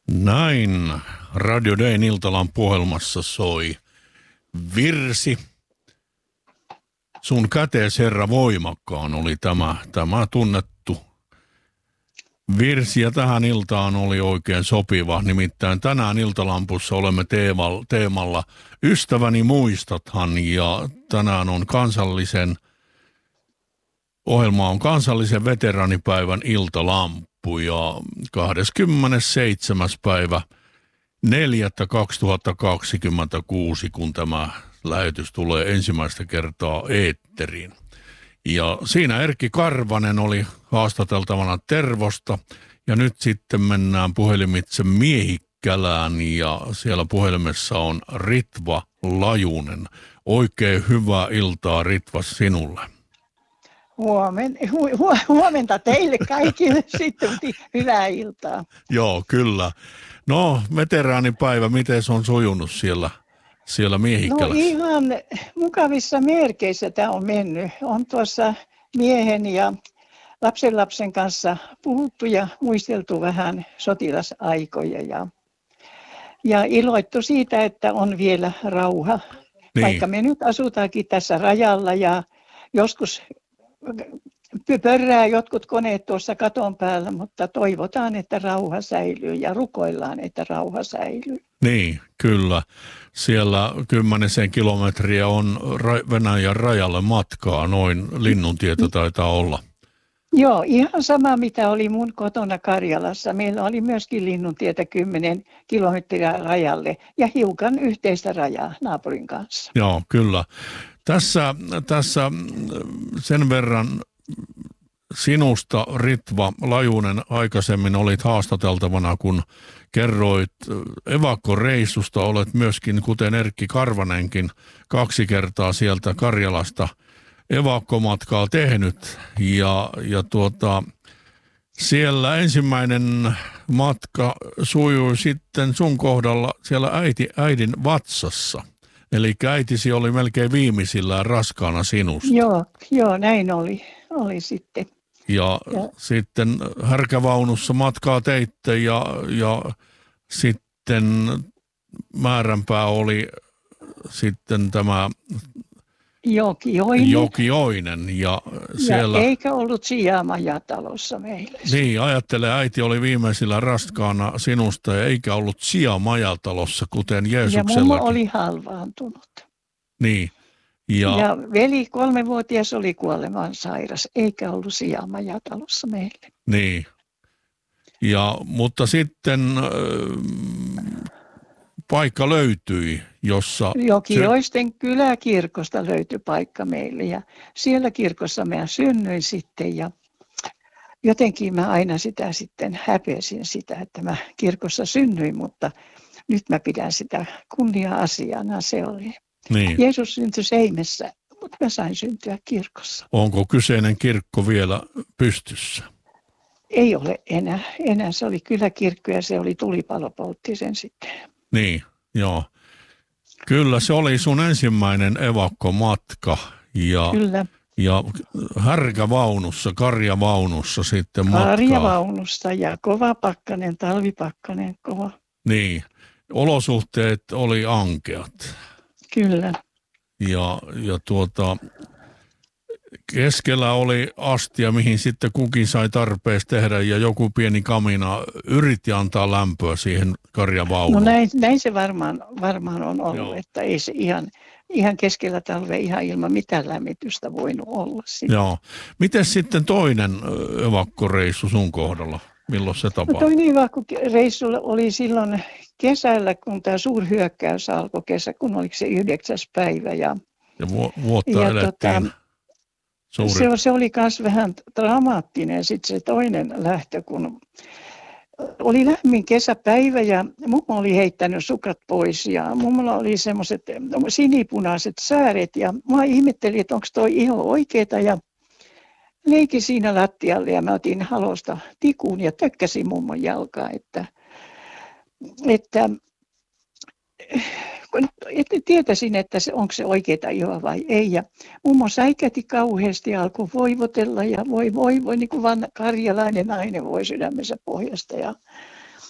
Näin Radio Dayn iltalampuohjelmassa soi virsi. Sun kätees herra voimakkaan oli tämä tunnettu virsi, ja tähän iltaan oli oikein sopiva. Nimittäin tänään iltalampussa olemme teemalla Ystäväni muistathan, ja tänään on ohjelma on kansallisen veteraanipäivän iltalampu, ja 27. päivä 4.2026, kun tämä lähetys tulee ensimmäistä kertaa eetteriin. Ja siinä Erkki Karvanen oli haastateltavana Tervosta, ja nyt sitten mennään puhelimitse Miehikkälään, ja siellä puhelimessa on Ritva Lajunen. Oikein hyvää iltaa, Ritva, sinulle. Huomenta teille kaikille sitten, hyvää iltaa. Joo, kyllä. No, veteraanipäivä, miten se on sujunut siellä Miehikkälässä? No ihan mukavissa merkeissä tämä on mennyt. On tuossa miehen ja lapsenlapsen kanssa puhuttu ja muisteltu vähän sotilasaikoja ja iloittu siitä, että on vielä rauha. Niin. Vaikka me nyt asutaankin tässä rajalla ja joskus pörrää jotkut koneet tuossa katon päällä, mutta toivotaan, että rauha säilyy ja rukoillaan, että rauha säilyy. Niin, kyllä. Siellä 10 kilometriä on Venäjän rajalle matkaa, noin Linnuntietä taitaa olla. Joo, ihan sama mitä oli mun kotona Karjalassa. Meillä oli myöskin Linnuntietä 10 kilometriä rajalle ja hiukan yhteistä rajaa naapurin kanssa. Joo, kyllä. Tässä sen verran sinusta, Ritva Lajunen, aikaisemmin olit haastateltavana, kun kerroit evakkoreissusta. Olet myöskin, kuten Erkki Karvanenkin, 2 kertaa sieltä Karjalasta evakkomatkaa tehnyt. Ja siellä ensimmäinen matka sujui sitten sun kohdalla siellä äidin vatsassa. Eli äitisi oli melkein viimeisillään raskaana sinusta. Joo, näin oli sitten. Ja sitten härkävaunussa matkaa teitte ja sitten määränpää oli sitten tämä Jokioinen. Ja siellä... eikä ollut sijaa majatalossa meillä. Niin, ajattele, äiti oli viimeisillä raskaana sinusta ja eikä ollut sijaa majatalossa, kuten Jeesuksellakin. Ja mummo oli halvaantunut. Niin. Ja veli 3-vuotias oli kuolemaan sairas, eikä ollut sijaa majatalossa meille. Niin. Mutta sitten paikka löytyi, jossa... Jokioisten kyläkirkosta löytyi paikka meille ja siellä kirkossa mä synnyin sitten ja jotenkin mä aina sitä sitten häpesin sitä, että mä kirkossa synnyin, mutta nyt mä pidän sitä kunnia-asiana, se oli. Niin. Jeesus syntyi Seimessä, mutta mä sain syntyä kirkossa. Onko kyseinen kirkko vielä pystyssä? Ei ole enää. Se oli kyläkirkko ja se oli tulipalo poltti sen sitten. Niin, joo. Kyllä se oli sun ensimmäinen evakkomatka Kyllä. Ja härkävaunussa, karjavaunussa sitten matkaa. Karjavaunussa ja kova pakkanen, talvipakkanen kova. Niin, olosuhteet oli ankeat. Kyllä. Ja keskellä oli astia, mihin sitten kukin sai tarpeeksi tehdä ja joku pieni kamina yritti antaa lämpöä siihen karjavaunuun. No näin se varmaan on ollut, joo. Että ei se ihan keskellä talvea ihan ilman mitään lämmitystä voinut olla. Siinä. Joo. Miten sitten toinen evakkoreissu sun kohdalla? Milloin se tapahtui? No toinen evakkoreissu oli silloin kesällä, kun tämä suurhyökkäys alkoi kun oliko se 9. päivä. Ja vuotta elettiin. Se oli myös vähän dramaattinen sitten se toinen lähtö, kun oli lämmin kesäpäivä ja mummo oli heittänyt sukat pois ja mummolla oli semmoiset sinipunaiset sääret ja mä ihmettelin, että onko toi iho oikeeta ja leikin siinä lattialle ja mä otin halosta tikun ja tökkäsin mummon jalkaa, että tietäisin, että onko se oikeaa ihoa vai ei. Ja mummo säikäti kauheasti ja alkoi voivotella ja voi, niin kuin karjalainen nainen voi sydämensä pohjasta. Ja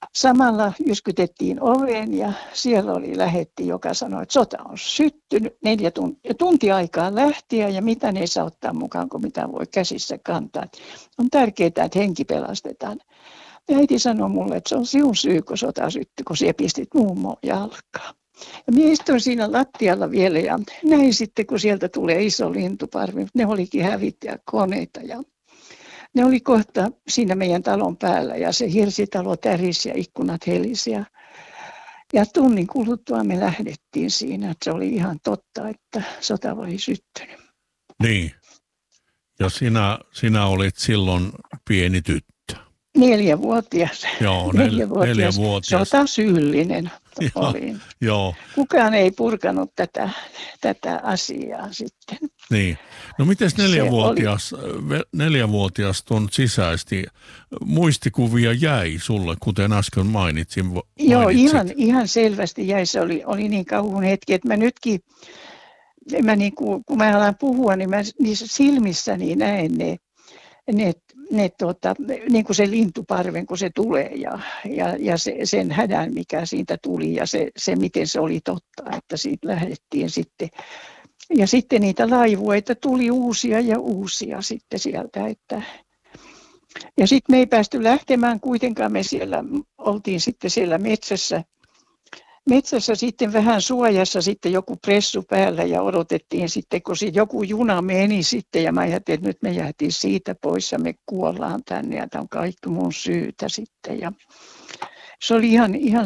samalla jyskytettiin oveen ja siellä oli lähetti, joka sanoi, että sota on syttynyt 4 tuntia aikaa lähtiä ja mitä ne ei saa ottaa mukaan, kun mitä voi käsissä kantaa. On tärkeää, että henki pelastetaan. Ja äiti sanoi mulle, että se on sinun syy, kun sota syttyi, kun sinä pistit mummoon jalkaan. Ja minä istuin siinä lattialla vielä ja näin sitten, kun sieltä tulee iso lintuparvi. Ne olikin hävittäjäkoneita ja ne oli kohta siinä meidän talon päällä ja se hirsitalo tärisi ja ikkunat helisi. Ja tunnin kuluttua me lähdettiin siinä, että se oli ihan totta, että sota oli syttynyt. Niin. Ja sinä olit silloin pieni tyttö. 4-vuotias. Joo, 4-vuotias. Sotasyyllinen olin. Joo. Kukaan ei purkanut tätä asiaa sitten. Niin. No mites 4-vuotias tuon sisäisesti muistikuvia jäi sulle, kuten äsken mainitsin? Joo, ihan selvästi jäi. Se oli niin kauhun hetki, että mä nytkin, kun mä alan puhua, niin mä niissä silmissäni näen ne niin kuin se lintuparven, kun se tulee ja sen hädän, mikä siitä tuli ja se miten se oli totta, että siitä lähdettiin sitten. Ja sitten niitä laivueita tuli uusia ja uusia sitten sieltä. Ja sitten me ei päästy lähtemään, kuitenkaan me siellä oltiin sitten siellä metsässä sitten vähän suojassa sitten joku pressu päällä ja odotettiin sitten, kun joku juna meni sitten ja mä ajattelin, että nyt me jäätiin siitä pois ja me kuollaan tänne ja tämä on kaikki mun syytä sitten. Ja se oli ihan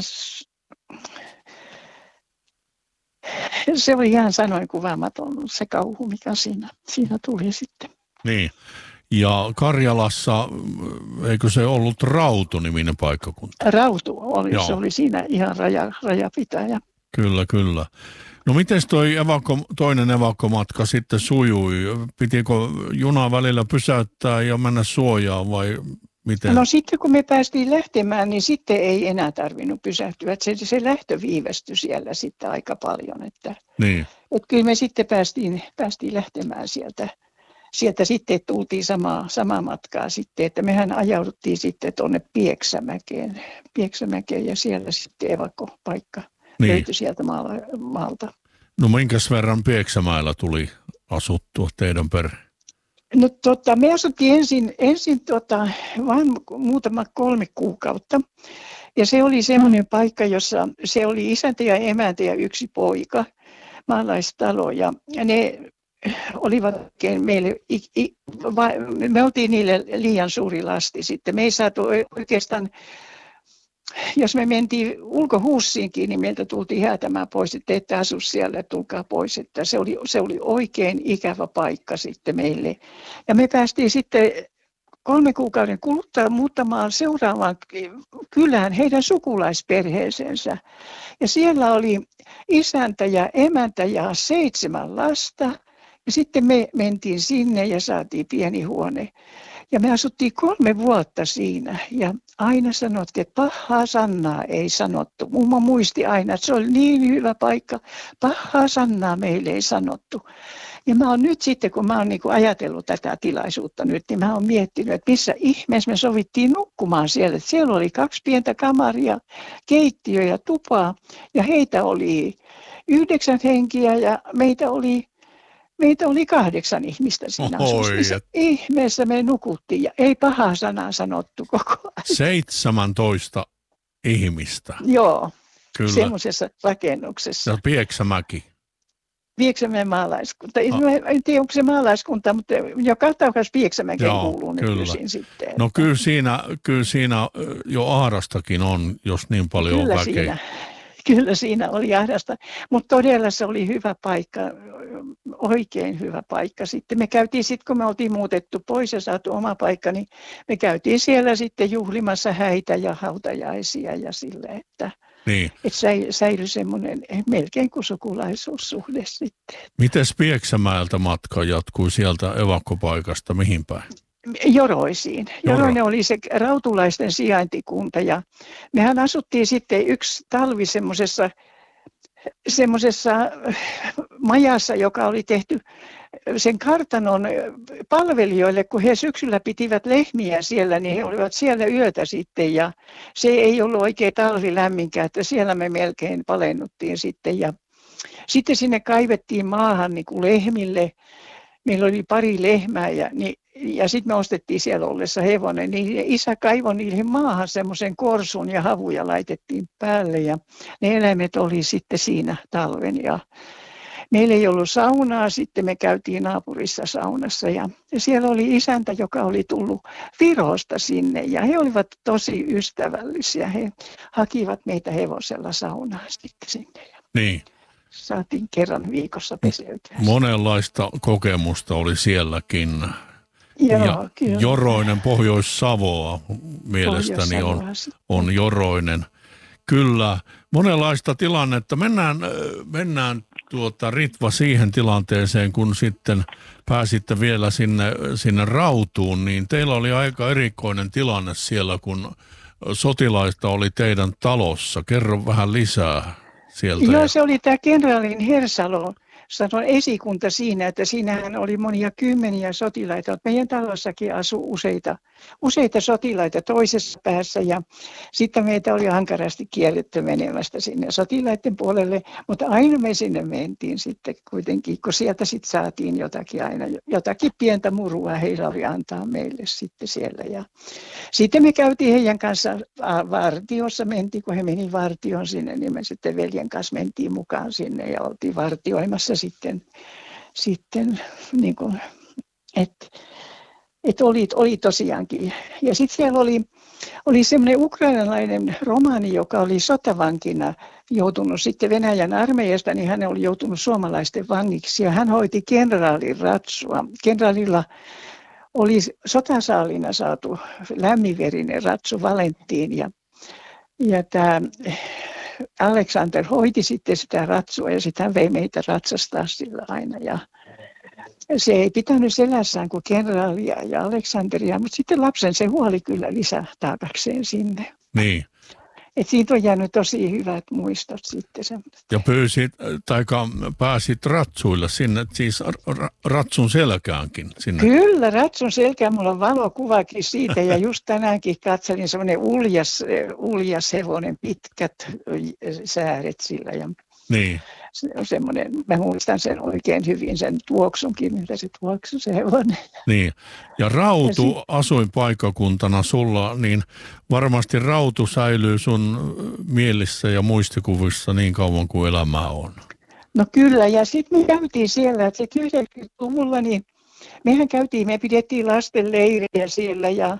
se oli ihan sanoin kuvaamaton se kauhu, mikä siinä tuli sitten. Niin. Ja Karjalassa, eikö se ollut Rautu-niminen paikkakunta? Rautu oli, joo. Se oli siinä ihan rajapitäjä. Kyllä. No miten toi toinen evakkomatka sitten sujui? Pitikö junaa välillä pysäyttää ja mennä suojaan vai miten? No sitten kun me päästiin lähtemään, niin sitten ei enää tarvinnut pysähtyä. Että se lähtö viivästyi siellä sitten aika paljon. Että kyllä me sitten päästiin lähtemään sieltä sitten tultiin samaa matkaa sitten, että mehän ajauduttiin sitten tuonne Pieksämäkeen ja siellä sitten evakkopaikka löytyi sieltä maalta. No minkäs verran Pieksämäellä tuli asuttua teidän perhe? No me asuttiin ensin vain muutama 3 kuukautta ja se oli semmoinen paikka, jossa se oli isäntä ja emäntä ja 1 poika, maalaistalo ja ne olivat meille, me oltiin niille liian suuri lasti sitten. Me ei saatu oikeastaan, jos me mentiin ulkohuussiinkin, niin meiltä tultiin häätämään pois, että ette asu siellä, tulkaa pois. Että se oli oikein ikävä paikka sitten meille. Ja me päästiin sitten 3 kuukauden kuluttua muuttamaan seuraavaan kylään heidän sukulaisperheeseensä. Ja siellä oli isäntä ja emäntä ja 7 lasta. Ja sitten me mentiin sinne ja saatiin pieni huone. Ja me asuttiin 3 vuotta siinä. Ja aina sanottiin, että pahaa sanaa ei sanottu. Mummo muisti aina, että se oli niin hyvä paikka. Pahaa sanaa meille ei sanottu. Ja mä oon nyt sitten, kun mä oon niin kuin ajatellut tätä tilaisuutta nyt, niin mä oon miettinyt, että missä ihmeessä me sovittiin nukkumaan siellä. Että siellä oli 2 pientä kamaria, keittiö ja tupa. Ja heitä oli 9 henkiä ja meitä oli 8 ihmistä siinä asussa. Ihmeessä me nukuttiin ja ei pahaa sanaa sanottu koko ajan. 17 ihmistä. Joo, kyllä. Semmoisessa rakennuksessa. Ja Pieksämäki. Pieksämäen maalaiskunta. En tiedä, onko se maalaiskunta, mutta joka tapauksessa Pieksämäkeen kuuluu nykyisin sitten. No kyllä siinä jo ahdastakin on, jos niin paljon on väkeä. Kyllä siinä oli ahdasta, mutta todella se oli hyvä paikka, oikein hyvä paikka. Sitten me käytiin, kun me oltiin muutettu pois ja saatu oma paikka, niin me käytiin siellä sitten juhlimassa häitä ja hautajaisia ja sille, että säilyi semmoinen melkein kuin sukulaisuussuhde sitten. Mites Pieksämäeltä matka jatkui sieltä evakkopaikasta mihin päin? Joroisiin. Joroinen oli se rautulaisten sijaintikunta ja mehän asuttiin sitten yksi talvi semmoisessa majassa, joka oli tehty sen kartanon palvelijoille, kun he syksyllä pitivät lehmiä siellä, niin he olivat siellä yötä sitten ja se ei ollut oikein talvi lämminkään, että siellä me melkein palennuttiin sitten ja sitten sinne kaivettiin maahan niin kuin lehmille. Meillä oli pari lehmää ja sitten me ostettiin siellä ollessa hevonen, niin isä kaivoi niihin maahan semmoisen korsun ja havuja laitettiin päälle ja ne eläimet oli sitten siinä talven ja meillä ei ollut saunaa, sitten me käytiin naapurissa saunassa ja siellä oli isäntä, joka oli tullut Virosta sinne ja he olivat tosi ystävällisiä. He hakivat meitä hevosella saunaan sitten sinne ja Niin. saatiin kerran viikossa peseytyä. Monenlaista kokemusta oli sielläkin. Joo, ja kyllä. Joroinen, Pohjois-Savoa mielestäni on Joroinen. Kyllä, monenlaista tilannetta. Mennään Ritva siihen tilanteeseen, kun sitten pääsitte vielä sinne Rautuun, niin teillä oli aika erikoinen tilanne siellä, kun sotilaista oli teidän talossa. Kerro vähän lisää sieltä. Joo, se oli tämä kenraalin Hersalon esikunta siinä, että siinähän oli monia kymmeniä sotilaita. Meidän talossakin asui useita sotilaita toisessa päässä ja sitten meitä oli ankarasti kielletty menemästä sinne sotilaiden puolelle, mutta aina me sinne mentiin sitten kuitenkin, kun sieltä sitten saatiin jotakin pientä murua heillä oli antaa meille sitten siellä. Ja sitten me käytiin heidän kanssa vartiossa, kun he meni vartioon sinne, niin me sitten veljen kanssa mentiin mukaan sinne ja oltiin vartioimassa sitten niin kuin, että oli tosiaankin. Ja sitten siellä oli semmoinen ukrainalainen romaani, joka oli sotavankina joutunut sitten Venäjän armeijasta, niin hän oli joutunut suomalaisten vangiksi ja hän hoiti kenraalin ratsua. Kenraalilla oli sotasaalina saatu lämminverinen ratsu Valentiin ja tämä Alexander hoiti sitten sitä ratsua ja sitten hän vei meitä ratsastaa sillä aina ja se ei pitänyt selässään kuin kenraalia ja Aleksanteria, mutta sitten lapsen se huoli kyllä lisätaakakseen sinne. Niin. Et siitä on jäänyt tosi hyvät muistot sitten. Ja pääsit ratsuilla sinne, siis ratsun selkäänkin sinne. Kyllä, ratsun selkään. Mulla on valokuvakin siitä ja just tänäänkin katselin semmoinen uljas hevonen, pitkät sääret sillä. Ja niin. Se on semmoinen, mä muistan sen oikein hyvin, sen tuoksunkin, miltä se tuoksui se hevonen. Niin, ja Rautu asuinpaikkakuntana sulla, niin varmasti Rautu säilyy sun mielissä ja muistikuvissa niin kauan kuin elämää on. No kyllä, ja sitten me käytiin siellä, että 90-luvulla, niin me pidettiin lasten leirejä siellä ja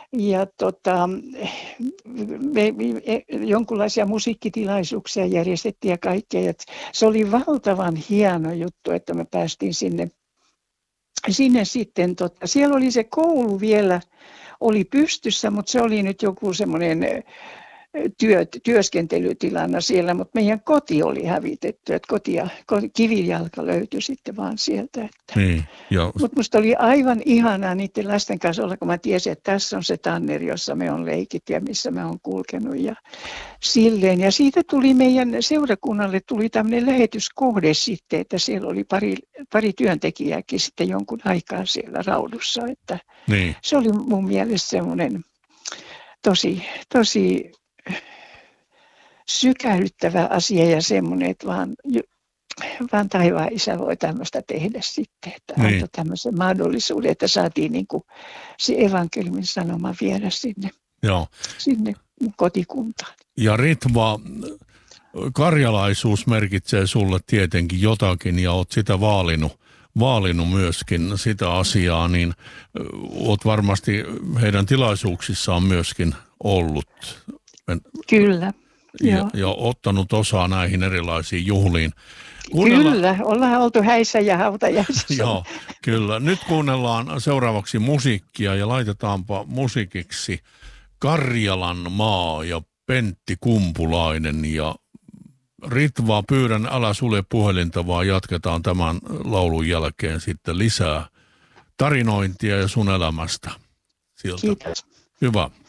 jonkinlaisia musiikkitilaisuuksia järjestettiin ja kaikkea. Et se oli valtavan hieno juttu, että me päästiin sinne sitten. Siellä oli se koulu vielä, oli pystyssä, mutta se oli nyt joku semmoinen työskentelytilana siellä, mutta meidän koti oli hävitetty, että kivijalka löytyi sitten vaan sieltä. Niin, mutta musta oli aivan ihanaa niiden lasten kanssa olla, kun mä tiesin, että tässä on se tanneri, jossa me on leikit ja missä mä oon kulkenut ja silleen. Ja siitä tuli meidän seurakunnalle tämmöinen lähetyskohde sitten, että siellä oli pari työntekijääkin sitten jonkun aikaa siellä Raudussa. Että niin. Se oli mun mielestä semmoinen tosi sykähdyttävä asia ja semmoinen, että vaan taivaan isä voi tämmöistä tehdä sitten, että niin. antoi tämmöisen mahdollisuuden, että saatiin niin kuin se evankeliumin sanoma viedä sinne kotikuntaan. Ja Ritva, karjalaisuus merkitsee sulle tietenkin jotakin ja oot sitä vaalinut myöskin sitä asiaa, niin oot varmasti heidän tilaisuuksissaan myöskin ollut. Kyllä. Ja ottanut osaa näihin erilaisiin juhliin. Kyllä, ollaan oltu häissä ja hautajaisissa. Joo, kyllä. Nyt kuunnellaan seuraavaksi musiikkia ja laitetaanpa musiikiksi Karjalan maa ja Pentti Kumpulainen. Ja Ritva, pyydän, älä sulje puhelinta, vaan jatketaan tämän laulun jälkeen sitten lisää tarinointia ja sun elämästä. Sieltä. Kiitos. Hyvä.